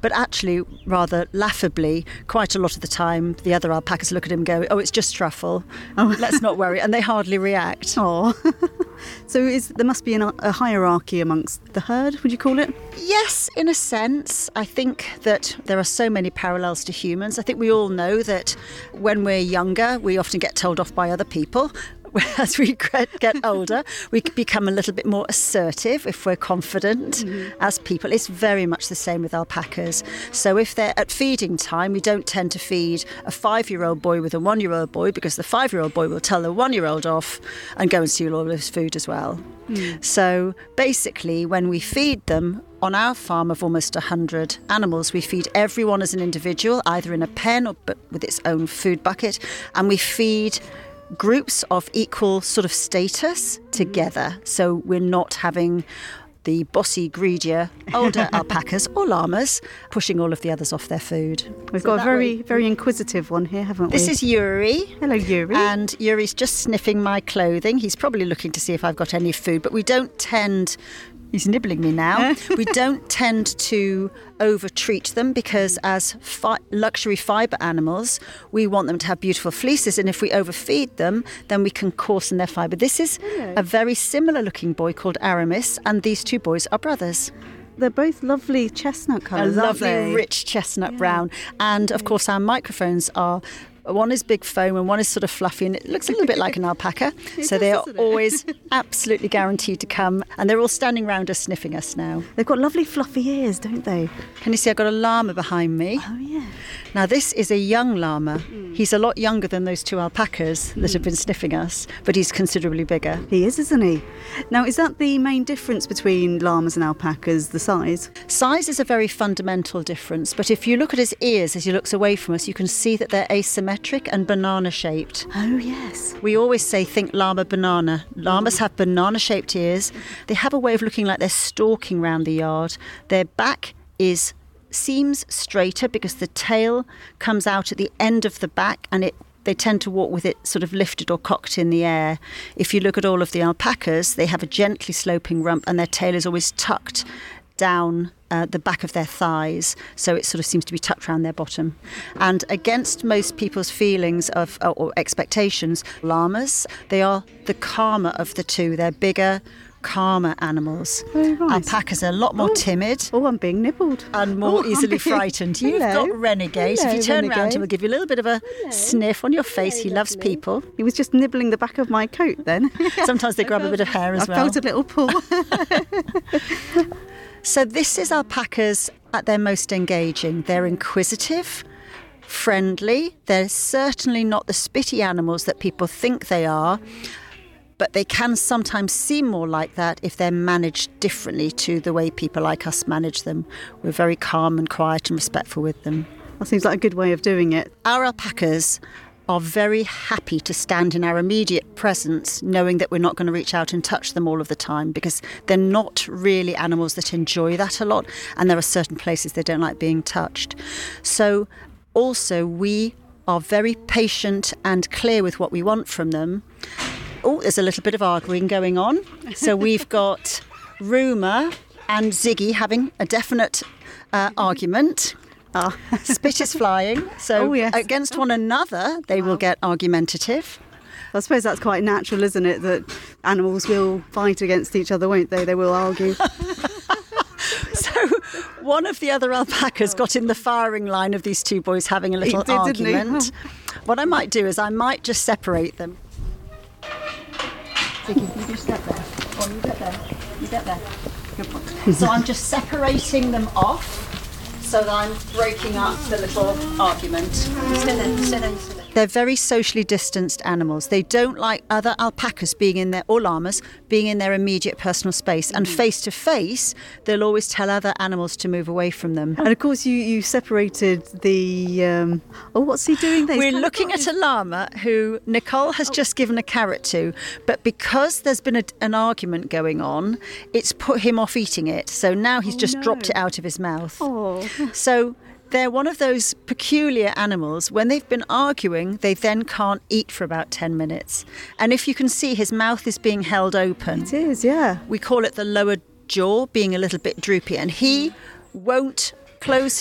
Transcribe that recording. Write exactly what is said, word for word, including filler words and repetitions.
But actually, rather laughably, quite a lot of the time, the other alpacas look at him and go, oh, it's just truffle. Oh. Let's not worry. And they hardly react. Oh. So is, there must be an, a hierarchy amongst the herd, would you call it? Yes, in a sense. I think that there are so many parallels to humans. I think we all know that when we're younger, we often get told off by other people. As we get older, we become a little bit more assertive if we're confident mm-hmm. as people. It's very much the same with alpacas. So if they're at feeding time, we don't tend to feed a five-year-old boy with a one-year-old boy, because the five-year-old boy will tell the one-year-old off and go and steal all of his food as well. Mm. So basically, when we feed them, on our farm of almost one hundred animals, we feed everyone as an individual, either in a pen or but with its own food bucket, and we feed groups of equal sort of status together. So we're not having the bossy, greedier, older alpacas or llamas pushing all of the others off their food. We've so got a very, way, very inquisitive one here, haven't we? This is Yuri. Hello, Yuri. And Yuri's just sniffing my clothing. He's probably looking to see if I've got any food, but we don't tend... He's nibbling me now. We don't tend to over-treat them because as fi- luxury fibre animals, we want them to have beautiful fleeces. And if we overfeed them, then we can coarsen their fibre. This is okay. A very similar-looking boy called Aramis, and these two boys are brothers. They're both lovely chestnut colours, A aren't lovely, they? rich chestnut yeah. brown. And, of course, our microphones are... One is big foam and one is sort of fluffy, and it looks a little bit like an alpaca. So they are always absolutely guaranteed to come, and they're all standing round us sniffing us now. They've got lovely fluffy ears, don't they? Can you see I've got a llama behind me? Oh, yeah. Now this is a young llama. Mm. He's a lot younger than those two alpacas that mm. have been sniffing us, but he's considerably bigger. He is, isn't he? Now, is that the main difference between llamas and alpacas, the size? Size is a very fundamental difference, but if you look at his ears as he looks away from us, you can see that they're asymmetric and banana-shaped. Oh, yes. We always say, think llama banana. Llamas have banana-shaped ears. They have a way of looking like they're stalking round the yard. Their back is seems straighter because the tail comes out at the end of the back, and it they tend to walk with it sort of lifted or cocked in the air. If you look at all of the alpacas, they have a gently sloping rump, and their tail is always tucked down uh, the back of their thighs, so it sort of seems to be tucked around their bottom. And against most people's feelings of or, or expectations, llamas, they are the calmer of the two. They're bigger, calmer animals. Very nice. Alpacas are a lot more oh. timid. Oh, I'm being nibbled. And more oh, easily frightened. You've Hello. got Renegade. Hello, if you turn Renegade. around, he will give you a little bit of a Hello. sniff on your face. Very he loves lovely. people. He was just nibbling the back of my coat then. Sometimes they grab a bit of hair as I well. I felt a little pull. So this is alpacas at their most engaging. They're inquisitive, friendly. They're certainly not the spitty animals that people think they are, but they can sometimes seem more like that if they're managed differently to the way people like us manage them. We're very calm and quiet and respectful with them. That seems like a good way of doing it. Our alpacas are very happy to stand in our immediate presence, knowing that we're not going to reach out and touch them all of the time, because they're not really animals that enjoy that a lot, and there are certain places they don't like being touched. So also we are very patient and clear with what we want from them. Oh, there's a little bit of arguing going on. So we've got Rumour and Ziggy having a definite uh, argument. Oh. Spit is flying, so oh, yes. against one another they wow. will get argumentative. I suppose that's quite natural, isn't it, that animals will fight against each other, won't they? They will argue. So one of the other alpacas got in the firing line of these two boys having a little he did, argument. Didn't he? What I might do is I might just separate them. Ziggy, you just get there. Oh, you get there. You get there. Good boy. So I'm just separating them off, so that I'm breaking up the little argument. Stay there, stay there, stay there. They're very socially distanced animals. They don't like other alpacas being in their, or llamas, being in their immediate personal space. And face to face, they'll always tell other animals to move away from them. And of course, you, you separated the... Um, oh, what's he doing there? We're looking at a llama who Nicole has oh. just given a carrot to, but because there's been a, an argument going on, it's put him off eating it. So now he's oh, just no. dropped it out of his mouth. Oh. So they're one of those peculiar animals. When they've been arguing, they then can't eat for about ten minutes. And if you can see, his mouth is being held open. It is, yeah. We call it the lower jaw being a little bit droopy. And he won't close